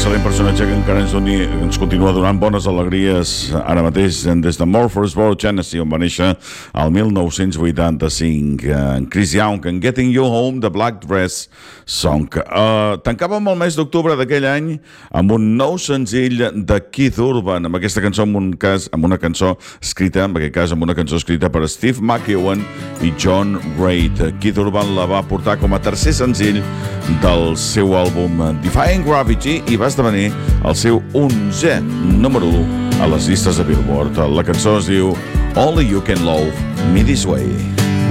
excel·lent personatge que encara ens continua donant bones alegries ara mateix des de Murfreesboro, Tennessee, on va néixer el 1985. Chris Young, en Getting You Home, The Black Dress Song. Tancàvem el mes d'octubre d'aquell any amb un nou senzill de Keith Urban, amb aquesta cançó, amb una cançó escrita, en aquest cas amb una cançó escrita per Steve McEwan i John Reid. Keith Urban la va portar com a tercer senzill del seu àlbum Defying Gravity i va esdevenir el seu 11è número 1 a les llistes de Billboard. La cançó es diu Only You Can Love Me This Way.